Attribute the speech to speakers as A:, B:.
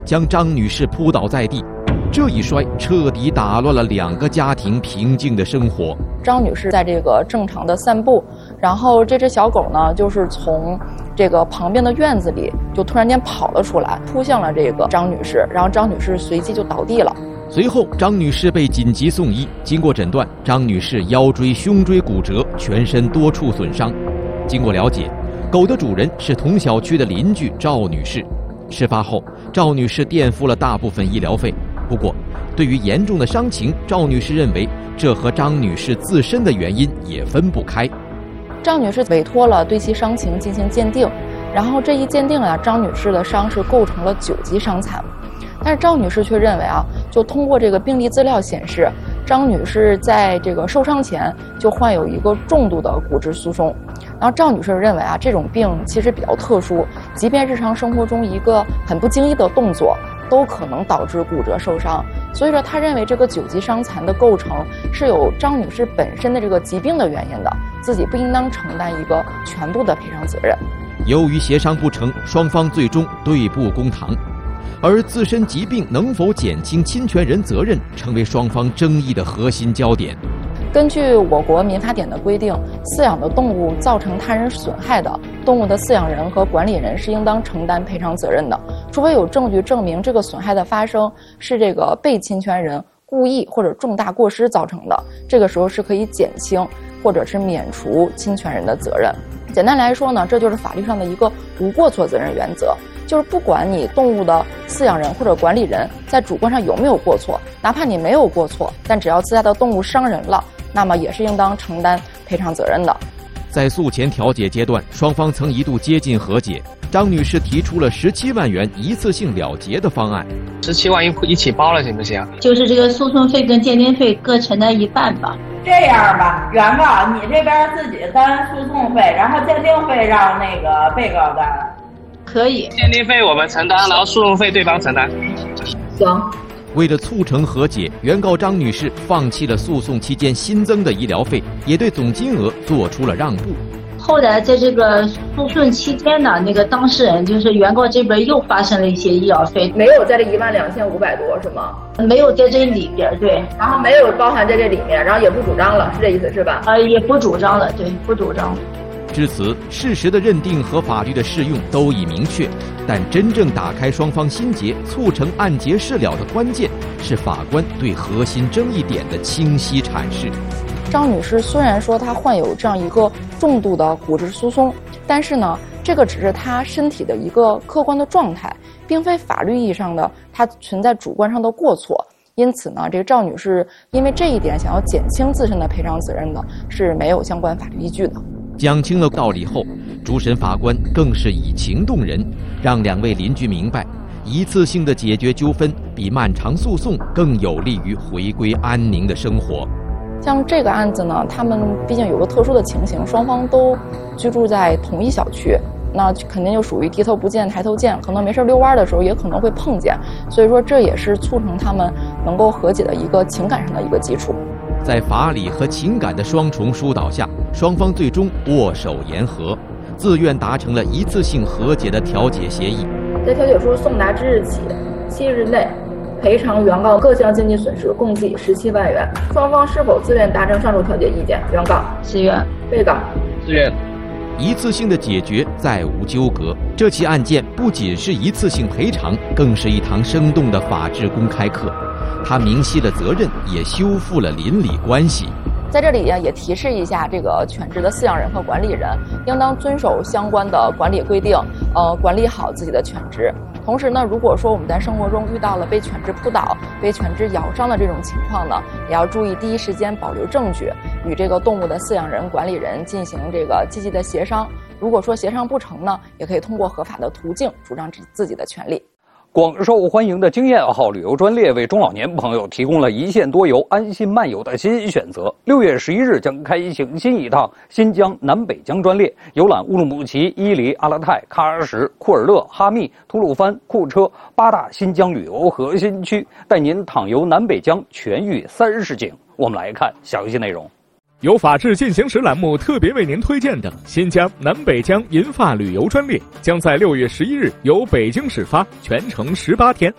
A: 将张女士扑倒在地。这一摔彻底打乱了2个家庭平静的生活。
B: 张女士在这个正常的散步，然后这只小狗呢，就是从这个旁边的院子里就突然间跑了出来，扑向了这个张女士，然后张女士随即就倒地了。
A: 随后，张女士被紧急送医，经过诊断，张女士腰椎、胸椎骨折，全身多处损伤。经过了解，狗的主人是同小区的邻居赵女士。事发后，赵女士垫付了大部分医疗费。不过，对于严重的伤情，赵女士认为这和张女士自身的原因也分不开。
B: 赵女士委托了对其伤情进行鉴定，然后这一鉴定啊，张女士的伤是构成了9级伤残。但是赵女士却认为啊，就通过这个病历资料显示，张女士在这个受伤前就患有一个重度的骨质疏松。然后赵女士认为啊，这种病其实比较特殊，即便日常生活中一个很不经意的动作都可能导致骨折受伤，所以说她认为这个9级伤残的构成是有张女士本身的这个疾病的原因的，自己不应当承担一个全部的赔偿责任。
A: 由于协商不成，双方最终对簿公堂。而自身疾病能否减轻侵权人责任，成为双方争议的核心焦点。
B: 根据我国民法典的规定，饲养的动物造成他人损害的，动物的饲养人和管理人是应当承担赔偿责任的，除非有证据证明这个损害的发生是这个被侵权人故意或者重大过失造成的，这个时候是可以减轻或者是免除侵权人的责任。简单来说呢，这就是法律上的一个无过错责任原则，就是不管你动物的饲养人或者管理人在主观上有没有过错，哪怕你没有过错，但只要自家的动物伤人了，那么也是应当承担赔偿责任的。
A: 在诉前调解阶段，双方曾一度接近和解。张女士提出了17万元一次性了结的方案。
C: 17万一起包了行不行？
D: 就是这个诉讼费跟鉴定费各承担一半吧。
E: 这样吧，原告你这边自己担诉讼费，然后鉴定费让那个被告担。
D: 可以。
C: 鉴定费我们承担，然后诉讼费对方承担。
D: 行。
A: 为了促成和解，原告张女士放弃了诉讼期间新增的医疗费，也对总金额做出了让步。
D: 后来在这个诉讼期间呢，那个当事人就是原告这边又发生了一些医疗费，
E: 没有在这12500多是吗？
D: 没有在这里边，对，
E: 然后没有包含在这里面，然后也不主张了，是这意思是吧？
D: 也不主张了，对，不主张。
A: 至此，事实的认定和法律的适用都已明确，但真正打开双方心结、促成案结事了的关键，是法官对核心争议点的清晰阐释。
B: 张女士虽然说她患有这样一个重度的骨质疏松，但是呢，这个只是她身体的一个客观的状态，并非法律意义上的她存在主观上的过错。因此呢，这个赵女士因为这一点想要减轻自身的赔偿责任的，是没有相关法律依据的。
A: 讲清了道理后，主审法官更是以情动人，让2位邻居明白，一次性的解决纠纷比漫长诉讼更有利于回归安宁的生活。
B: 像这个案子呢，他们毕竟有个特殊的情形，双方都居住在同一小区，那肯定就属于低头不见抬头见，可能没事遛弯的时候也可能会碰见，所以说这也是促成他们能够和解的一个情感上的一个基础。
A: 在法理和情感的双重疏导下，双方最终握手言和，自愿达成了一次性和解的调解协议。
E: 在调解书送达之日起7日内赔偿原告各项经济损失共计17万元。双方是否自愿达成上述调解意见？原告
D: 自愿，
E: 被告
C: 自愿。
A: 一次性的解决，再无纠葛。这起案件不仅是一次性赔偿，更是一堂生动的法治公开课。它明晰了责任，也修复了邻里关系。
B: 在这里也提示一下，这个犬只的饲养人和管理人应当遵守相关的管理规定，管理好自己的犬只。同时呢，如果说我们在生活中遇到了被犬只扑倒、被犬只咬伤的这种情况呢，也要注意第一时间保留证据，与这个动物的饲养人、管理人进行这个积极的协商。如果说协商不成呢，也可以通过合法的途径主张自己的权利。
F: 广受欢迎的经验号旅游专列为中老年朋友提供了一线多游、安心漫游的新选择。6月11日将开行新一趟新疆南北疆专列，游览乌鲁木齐、伊犁、阿勒泰、喀什什、库尔勒、哈密、吐鲁番、库车8大新疆旅游核心区，带您淌游南北疆全域30景。我们来看详细内容。
G: 由法治进行时栏目特别为您推荐的新疆南北疆银发旅游专列，将在6月11日由北京始发，全程18天，